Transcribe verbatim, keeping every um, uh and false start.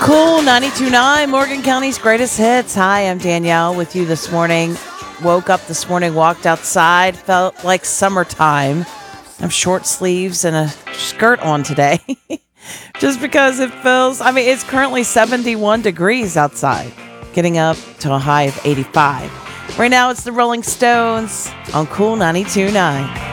Cool ninety-two point nine, Morgan County's greatest hits. Hi, I'm Danielle with you this morning. Woke up this morning, walked outside, felt like summertime. I have short sleeves and a skirt on today. Just because it feels, I mean, it's currently seventy-one degrees outside, getting up to a high of eighty-five. Right now, it's the Rolling Stones on Cool ninety-two point nine.